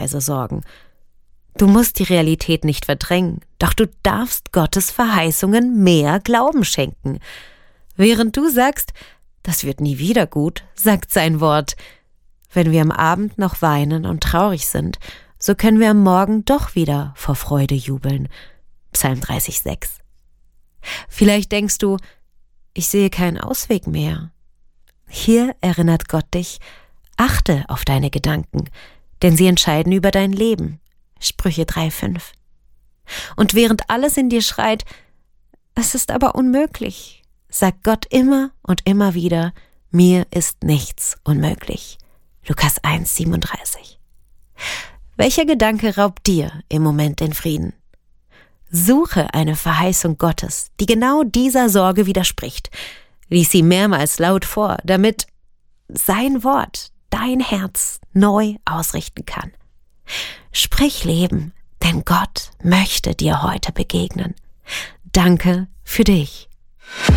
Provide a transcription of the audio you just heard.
Weise sorgen. Du musst die Realität nicht verdrängen, doch du darfst Gottes Verheißungen mehr Glauben schenken. Während du sagst, das wird nie wieder gut, sagt sein Wort, wenn wir am Abend noch weinen und traurig sind, so können wir am Morgen doch wieder vor Freude jubeln. Psalm 30,6. Vielleicht denkst du, ich sehe keinen Ausweg mehr. Hier erinnert Gott dich, achte auf deine Gedanken, denn sie entscheiden über dein Leben. Sprüche 3,5. Und während alles in dir schreit, es ist aber unmöglich, sagt Gott immer und immer wieder, mir ist nichts unmöglich. Lukas 1,37. Welcher Gedanke raubt dir im Moment den Frieden? Suche eine Verheißung Gottes, die genau dieser Sorge widerspricht. Lies sie mehrmals laut vor, damit sein Wort dein Herz neu ausrichten kann. Sprich Leben, denn Gott möchte dir heute begegnen. Danke für dich.